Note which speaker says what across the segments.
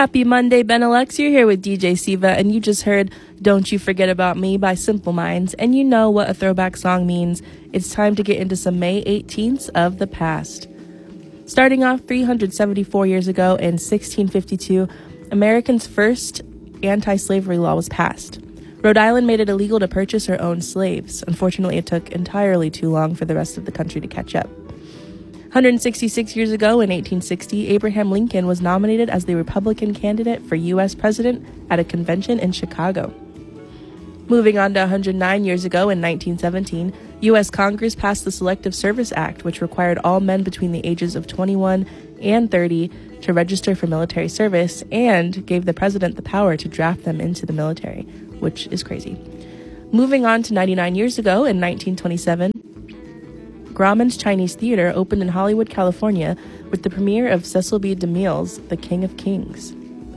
Speaker 1: Happy Monday, Benelux. You're here with DJ Siva, and you just heard Don't You Forget About Me by Simple Minds, and you know what a throwback song means. It's time to get into some May 18th of the past. Starting off 374 years ago in 1652, Americans' first anti-slavery law was passed. Rhode Island made it illegal to purchase or own slaves. Unfortunately, it took entirely too long for the rest of the country to catch up. 166 years ago, in 1860, Abraham Lincoln was nominated as the Republican candidate for U.S. president at a convention in Chicago. Moving on to 109 years ago, in 1917, U.S. Congress passed the Selective Service Act, which required all men between the ages of 21 and 30 to register for military service and gave the president the power to draft them into the military, which is crazy. Moving on to 99 years ago, in 1927, Grauman's Chinese Theater opened in Hollywood, California, with the premiere of Cecil B. DeMille's The King of Kings.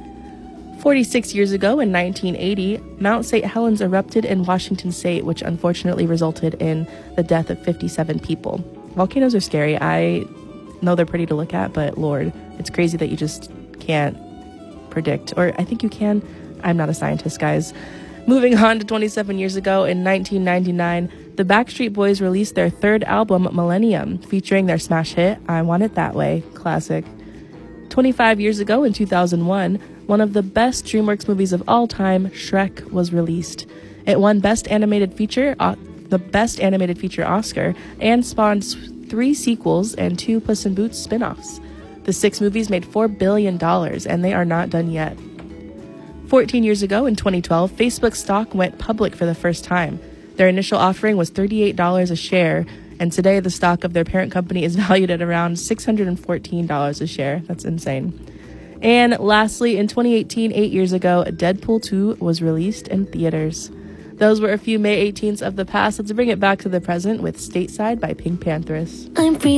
Speaker 1: 46 years ago, in 1980, Mount St. Helens erupted in Washington state, which unfortunately resulted in the death of 57 people. Volcanoes are scary. I know they're pretty to look at, but Lord, it's crazy that you just can't predict. Or I think you can. I'm not a scientist, guys. Moving on to 27 years ago, in 1999, the Backstreet Boys released their third album, Millennium, featuring their smash hit, I Want It That Way, classic. 25 years ago, in 2001, one of the best DreamWorks movies of all time, Shrek, was released. It won the Best Animated Feature Oscar, and spawned 3 sequels and 2 Puss in Boots spin-offs. The 6 movies made $4 billion, and they are not done yet. 14 years ago, in 2012, Facebook stock went public for the first time. Their initial offering was $38 a share, and today the stock of their parent company is valued at around $614 a share. That's insane. And lastly, in 2018, 8 years ago, Deadpool 2 was released in theaters. Those were a few May 18th of the past. Let's bring it back to the present with Stateside by Pink Panthers.
Speaker 2: I'm free.